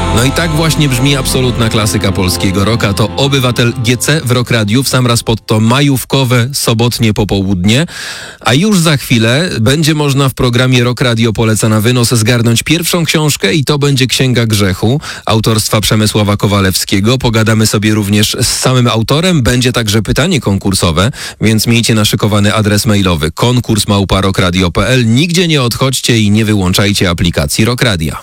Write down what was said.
No i tak właśnie brzmi absolutna klasyka polskiego rocka. To Obywatel GC w Rock Radiu, w sam raz pod to majówkowe, sobotnie popołudnie. A już za chwilę będzie można w programie Rock Radio Poleca na wynos zgarnąć pierwszą książkę i to będzie Księga Grzechu autorstwa Przemysława Kowalewskiego. Pogadamy sobie również z samym autorem. Będzie także pytanie konkursowe, więc miejcie naszykowany adres mailowy konkurs@rockradio.pl. Nigdzie nie odchodźcie i nie wyłączajcie aplikacji Rock Radia.